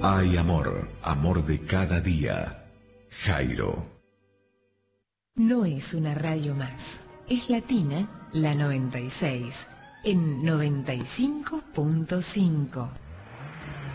Hay amor, amor de cada día. Jairo. No es una radio más. Es Latina, la 96, en 95.5.